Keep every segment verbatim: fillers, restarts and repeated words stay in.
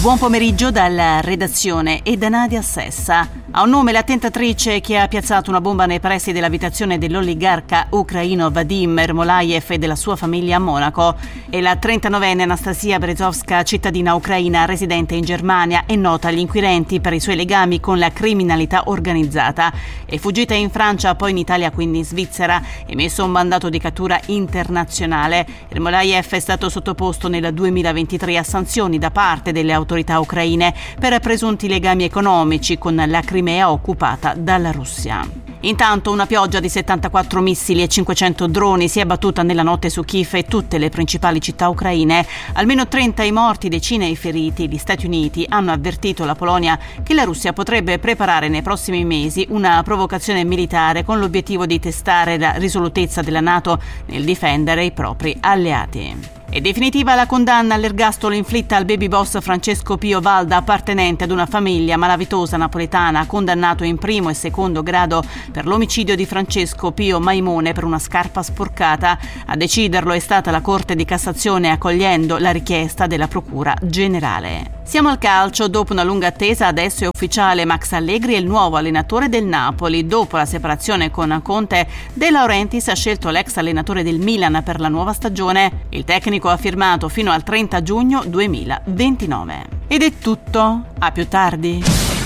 Buon pomeriggio dalla redazione e da Nadia Sessa. Ha un nome la tentatrice che ha piazzato una bomba nei pressi dell'abitazione dell'oligarca ucraino Vadim Ermolayev e della sua famiglia a Monaco. È la trentanovenne Anastasia Berezovska, cittadina ucraina residente in Germania e nota agli inquirenti per i suoi legami con la criminalità organizzata. È fuggita in Francia, poi in Italia, quindi in Svizzera, emesso un mandato di cattura internazionale. Ermolayev è stato sottoposto nel duemilaventitré a sanzioni da parte delle autorità ucraine per presunti legami economici con la Crimea occupata dalla Russia. Intanto una pioggia di settantaquattro missili e cinquecento droni si è abbattuta nella notte su Kiev e tutte le principali città ucraine. Almeno trenta i morti, decine i feriti. Gli Stati Uniti hanno avvertito la Polonia che la Russia potrebbe preparare nei prossimi mesi una provocazione militare con l'obiettivo di testare la risolutezza della NATO nel difendere i propri alleati. È definitiva la condanna all'ergastolo inflitta al baby boss Francesco Pio Valda, appartenente ad una famiglia malavitosa napoletana, condannato in primo e secondo grado per l'omicidio di Francesco Pio Maimone per una scarpa sporcata. A deciderlo è stata la Corte di Cassazione, accogliendo la richiesta della Procura Generale. Siamo al calcio. Dopo una lunga attesa, adesso è ufficiale: Max Allegri è il nuovo allenatore del Napoli. Dopo la separazione con Conte, De Laurentiis ha scelto l'ex allenatore del Milan per la nuova stagione. Il tecnico ha firmato fino al trenta giugno duemilaventinove. Ed è tutto. A più tardi.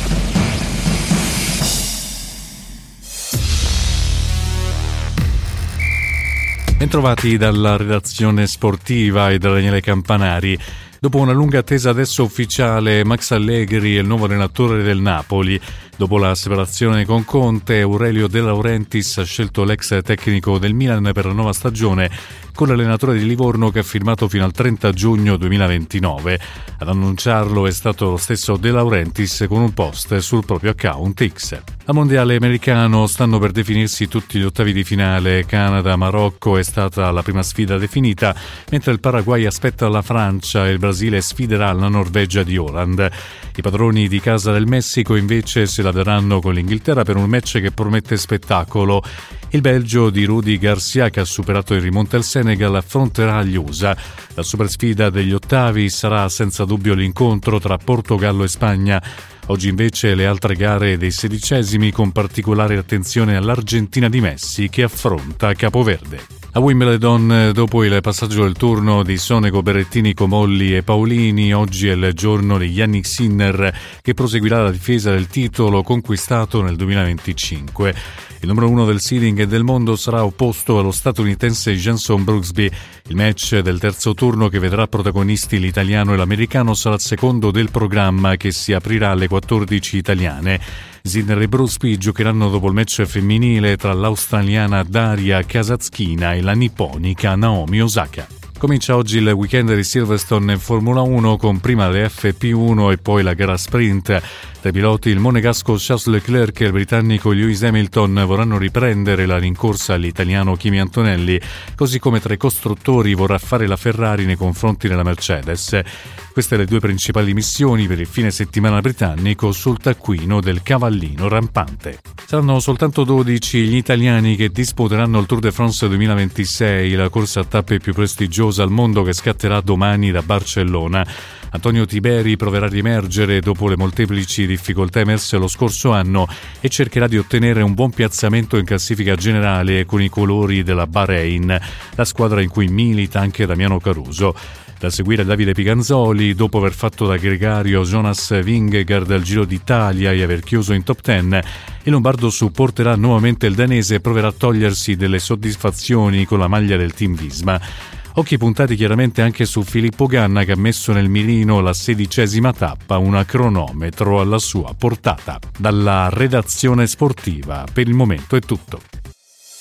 Bentrovati dalla redazione sportiva e da Daniele Campanari. Dopo una lunga attesa, adesso ufficiale: Max Allegri è il nuovo allenatore del Napoli. Dopo la separazione con Conte, Aurelio De Laurentiis ha scelto l'ex tecnico del Milan per la nuova stagione, con l'allenatore di Livorno che ha firmato fino al trenta giugno duemilaventinove. Ad annunciarlo è stato lo stesso De Laurentiis con un post sul proprio account X. Al mondiale americano stanno per definirsi tutti gli ottavi di finale. Canada-Marocco è stata la prima sfida definita, mentre il Paraguay aspetta la Francia e il Brasile sfiderà la Norvegia di Haaland. I padroni di casa del Messico invece se la daranno con l'Inghilterra per un match che promette spettacolo. Il Belgio di Rudy Garcia, che ha superato in rimonta il Senegal, affronterà gli U S A. La super sfida degli ottavi sarà senza dubbio l'incontro tra Portogallo e Spagna. Oggi invece le altre gare dei sedicesimi, con particolare attenzione all'Argentina di Messi che affronta Capoverde. A Wimbledon, dopo il passaggio del turno di Sonego, Berrettini, Comolli e Paolini, oggi è il giorno di Jannik Sinner, che proseguirà la difesa del titolo conquistato nel duemilaventicinque. Il numero uno del seeding e del mondo sarà opposto allo statunitense Jenson Brooksby. Il match del terzo turno, che vedrà protagonisti l'italiano e l'americano, sarà il secondo del programma, che si aprirà alle quattordici italiane. Sinner e Brooksby giocheranno dopo il match femminile tra l'australiana Daria Kasatkina e la nipponica Naomi Osaka. Comincia oggi il weekend di Silverstone in Formula uno, con prima le F P uno e poi la gara sprint. Tra i piloti il monegasco Charles Leclerc e il britannico Lewis Hamilton vorranno riprendere la rincorsa all'italiano Kimi Antonelli, così come tra i costruttori vorrà fare la Ferrari nei confronti della Mercedes. Queste le due principali missioni per il fine settimana britannico sul taccuino del cavallino rampante. Saranno soltanto dodici gli italiani che disputeranno il Tour de France duemilaventisei, la corsa a tappe più prestigiosa al mondo, che scatterà domani da Barcellona. Antonio Tiberi proverà a riemergere dopo le molteplici difficoltà emerse lo scorso anno e cercherà di ottenere un buon piazzamento in classifica generale con i colori della Bahrain, la squadra in cui milita anche Damiano Caruso. Da seguire Davide Piganzoli, dopo aver fatto da gregario Jonas Vingegaard al Giro d'Italia e aver chiuso in top dieci, il lombardo supporterà nuovamente il danese e proverà a togliersi delle soddisfazioni con la maglia del Team Visma. Occhi puntati chiaramente anche su Filippo Ganna, che ha messo nel mirino la sedicesima tappa, una cronometro alla sua portata. Dalla redazione sportiva per il momento è tutto.